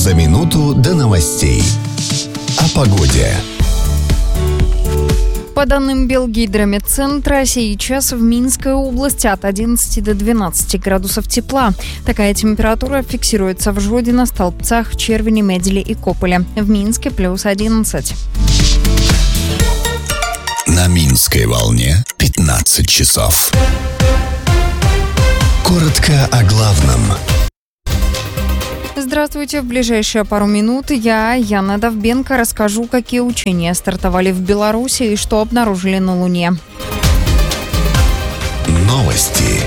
За минуту до новостей. О погоде. По данным Белгидромедцентра, сейчас в Минской области от 11 до 12 градусов тепла. Такая температура фиксируется в Жодино, Столбцах, Червине, Меделе и Кополе. В Минске плюс 11. На Минской волне 15 часов. Коротко о главном. Здравствуйте. В ближайшие пару минут я, Яна Довбенко, расскажу, какие учения стартовали в Беларуси и что обнаружили на Луне. Новости.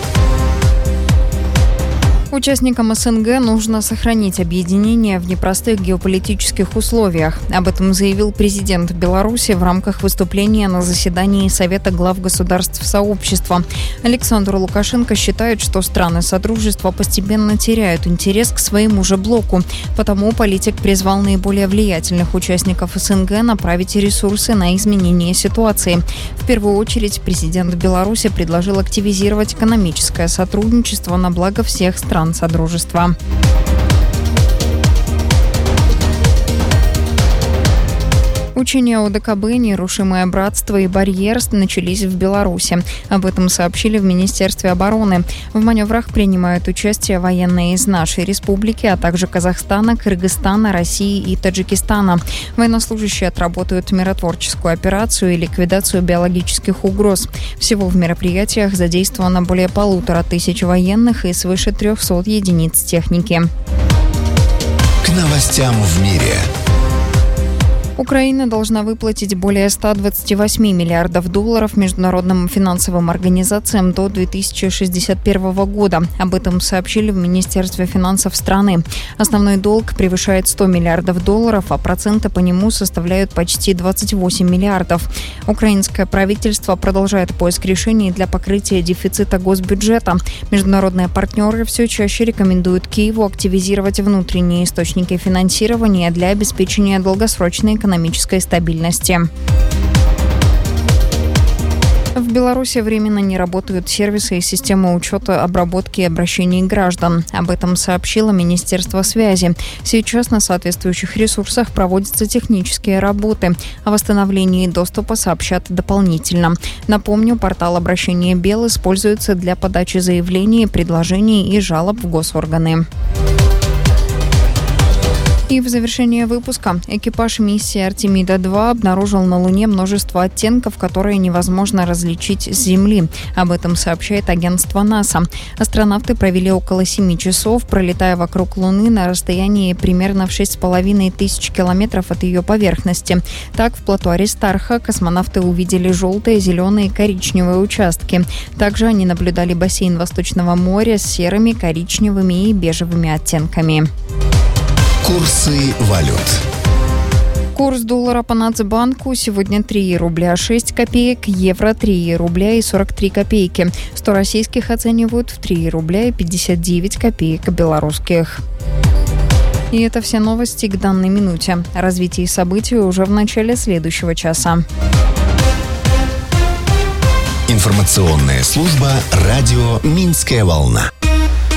Участникам СНГ нужно сохранить объединение в непростых геополитических условиях. Об этом заявил президент Беларуси в рамках выступления на заседании Совета глав государств сообщества. Александр Лукашенко считает, что страны Содружества постепенно теряют интерес к своему же блоку. Потому политик призвал наиболее влиятельных участников СНГ направить ресурсы на изменение ситуации. В первую очередь президент Беларуси предложил активизировать экономическое сотрудничество на благо всех стран Содружества. Учения ОДКБ «Нерушимое братство» и «Барьер» начались в Беларуси. Об этом сообщили в Министерстве обороны. В маневрах принимают участие военные из нашей республики, а также Казахстана, Кыргызстана, России и Таджикистана. Военнослужащие отработают миротворческую операцию и ликвидацию биологических угроз. Всего в мероприятиях задействовано более 1500 военных и свыше 300 единиц техники. К новостям в мире. Украина должна выплатить более 128 миллиардов долларов международным финансовым организациям до 2061 года. Об этом сообщили в Министерстве финансов страны. Основной долг превышает 100 миллиардов долларов, а проценты по нему составляют почти 28 миллиардов. Украинское правительство продолжает поиск решений для покрытия дефицита госбюджета. Международные партнеры все чаще рекомендуют Киеву активизировать внутренние источники финансирования для обеспечения долгосрочной экономической стабильности. В Беларуси временно не работают сервисы и системы учета, обработки и обращений граждан. Об этом сообщило Министерство связи. Сейчас на соответствующих ресурсах проводятся технические работы. О восстановлении доступа сообщат дополнительно. Напомню, портал обращения Бел используется для подачи заявлений, предложений и жалоб в госорганы. И в завершение выпуска экипаж миссии Артемида-2 обнаружил на Луне множество оттенков, которые невозможно различить с Земли. Об этом сообщает агентство НАСА. Астронавты провели около 7 часов, пролетая вокруг Луны на расстоянии примерно в 6500 километров от ее поверхности. Так, в плато Аристарха космонавты увидели желтые, зеленые и коричневые участки. Также они наблюдали бассейн Восточного моря с серыми, коричневыми и бежевыми оттенками. Курсы валют. Курс доллара по Нацбанку сегодня 3 рубля 6 копеек, евро 3 рубля и 43 копейки. 100 российских оценивают в 3 рубля и 59 копеек белорусских. И это все новости к данной минуте. О развитии событий уже в начале следующего часа. Информационная служба «Радио Минская волна».